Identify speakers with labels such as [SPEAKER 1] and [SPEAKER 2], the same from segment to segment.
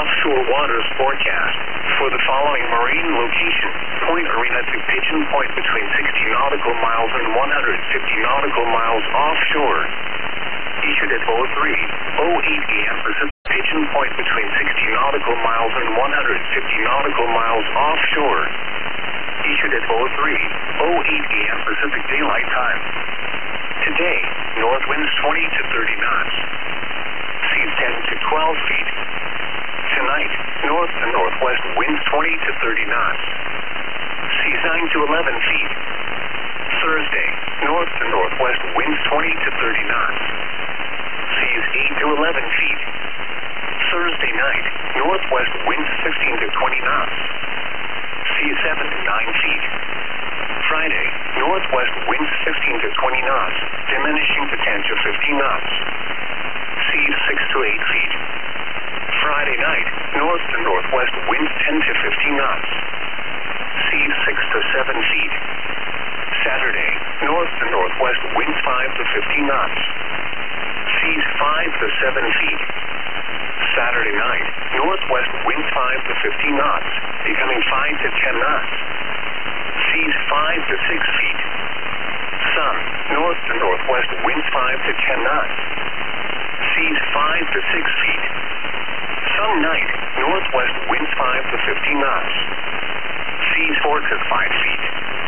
[SPEAKER 1] offshore waters forecast. For the following marine location, Point Arena to Pigeon Point between 60 nautical miles and 150 nautical miles offshore. Issued at 03:08 a.m. Pacific. Pigeon Point between 60 nautical miles and 150 nautical miles offshore. Issued at 03:08 a.m. Pacific Daylight Time. Today, north winds 20 to 30 knots. Seas 10 to 12 feet. Tonight, north to northwest winds 20 to 30 knots. Seas 9 to 11 feet. Thursday, north to northwest winds 20 to 30 knots. Seas 8 to 11 feet. Thursday night, northwest winds 15 to 20 knots. Seas 7 to 9 feet. Friday, northwest winds 15 to 20 knots, diminishing to 10 to 15 knots. Seas 6 to 8 feet. Friday night, north to northwest winds 10 to 15 knots. Seas 6 to 7 feet. Saturday, north to northwest winds 5 to 15 knots. Seas 5 to 7 feet. Saturday night, northwest winds 5 to 15 knots, becoming 5 to 10 knots. Seas 5 to 6 feet. Sun, north to northwest winds 5 to 10 knots. Seas 5 to 6 feet. Sun night, northwest winds 5 to 15 knots. Seas 4 to 5 feet.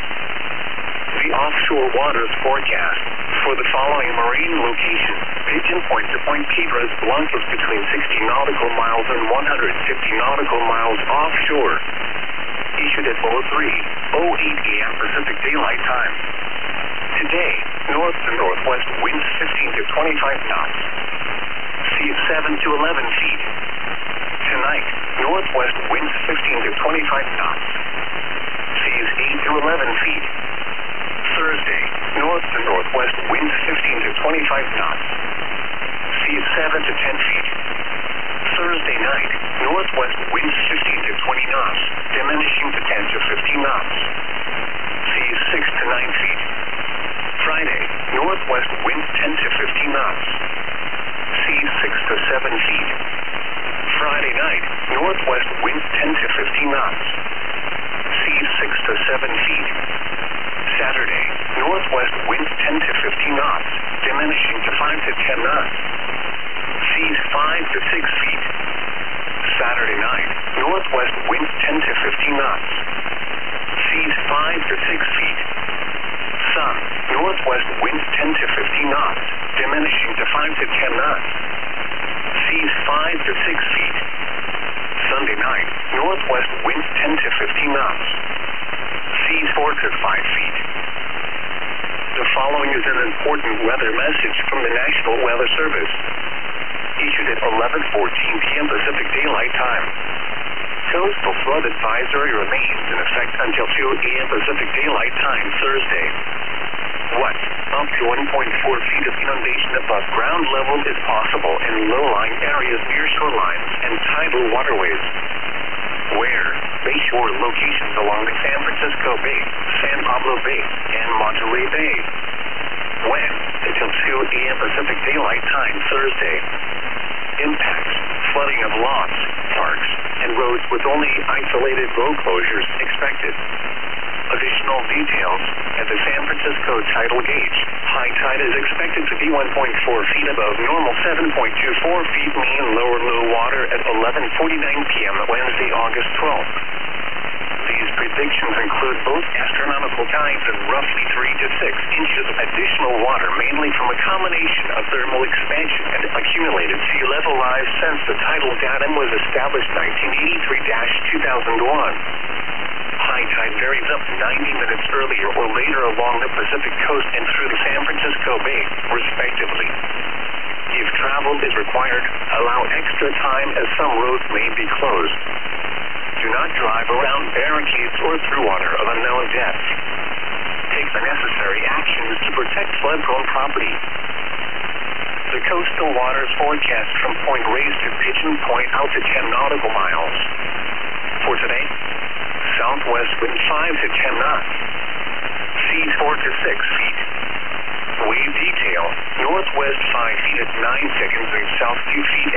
[SPEAKER 1] The offshore waters forecast. For the following marine location, Pigeon Point to Point Piedras Blancas between 60 nautical miles and 150 nautical miles offshore. Issued at 03:08 a.m. Pacific Daylight Time. Today, north to northwest winds 15 to 25 knots. Seas 7 to 11 feet. Tonight, northwest winds 15 to 25 knots. Seas 8 to 11 feet. Thursday, north to northwest winds 15 to 25 knots. Seas 7 to 10 feet. Thursday night, northwest winds 15 to 20 knots, diminishing to 10 to 15 knots. Seas 6 to 9 feet. Friday, northwest winds 10 to 15 knots. Seas 6 to 7 feet. Friday night, northwest winds 10 to 15 knots. Seas 6 to 7 feet. Saturday, northwest winds 10 to 15 knots, diminishing to 5 to 10 knots. Seas 5 to 6 feet. Saturday night, northwest winds 10 to 15 knots. Seas 5 to 6 feet. Sun, northwest winds 10 to 15 knots, diminishing to 5 to 10 knots. Seas 5 to 6 feet. Sunday night, northwest winds 10 to 15 knots. Seas 4 to 5 feet. The following is an important weather message from the National Weather Service. Issued at 11:14 p.m. Pacific Daylight Time. Coastal flood advisory remains in effect until 2 a.m. Pacific Daylight Time Thursday. What? Up to 1.4 feet of inundation above ground level is possible in low-lying areas near shorelines and tidal waterways. Where? Bayshore locations along the San Francisco Bay, San Pablo Bay, and Monterey Bay. When? Until 2 a.m. Pacific Daylight Time Thursday. Impacts: flooding of lots, parks, and roads with only isolated road closures expected. Additional details: at the San Francisco tidal gauge, high tide is expected to be 1.4 feet above normal, 7.24 feet mean lower low water at 11:49 p.m. Wednesday, August 12th. These predictions include both astronomical tides and roughly 3 to 6 inches of additional water, mainly from a combination of thermal expansion and accumulated sea level rise since the tidal datum was established 1983-2001. High tide varies up to 90 minutes earlier or later along the Pacific coast and through the San Francisco Bay, respectively. If travel is required, allow extra time as some roads may be closed. Do not drive around barricades or through water of unknown depth. Take the necessary actions to protect flood-prone property. The coastal waters forecast from Point Reyes to Pigeon Point out to 10 nautical miles. For today, southwest wind 5 to 10 knots. Seas 4 to 6 feet. Wave detail, northwest 5 feet at 9 seconds and south 2 feet